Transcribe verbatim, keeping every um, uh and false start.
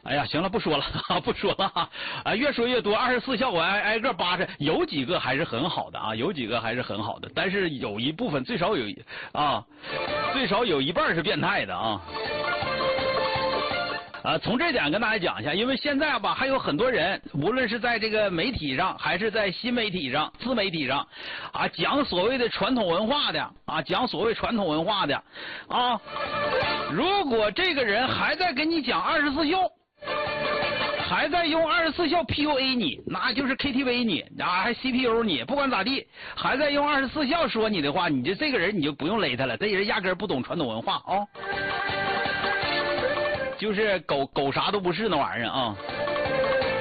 哎呀，行了，不说了，不说了啊！越说越多，二十四孝我挨挨个扒扯，有几个还是很好的啊，有几个还是很好的，但是有一部分最少有啊，最少有一半是变态的啊。啊，从这点跟大家讲一下，因为现在吧，还有很多人，无论是在这个媒体上，还是在新媒体上、自媒体上，啊，讲所谓的传统文化的，啊，讲所谓传统文化的，啊，如果这个人还在跟你讲二十四孝，还在用二十四孝 P U A 你，那就是 K T V 你，啊，还 C P U 你，不管咋地，还在用二十四孝说你的话，你就这个人你就不用勒他了，这人压根儿不懂传统文化啊。就是狗狗啥都不是那玩意儿啊。